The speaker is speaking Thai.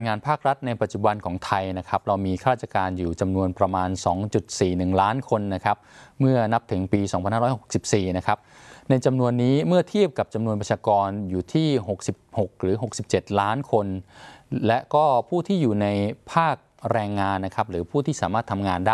งานภาครัฐในปัจจุบันของไทยนะครับเรามีข้าราชการอยู่จำนวนประมาณ 2.41 ล้านคนนะครับเมื่อนับถึงปี 2564 นะครับในจำนวนนี้เมื่อเทียบกับจำนวนประชากรอยู่ที่ 66 หรือ 67 ล้านคนและก็ผู้ที่อยู่ในภาคแรงงานนะครับหรือผู้ที่สามารถทำงานได้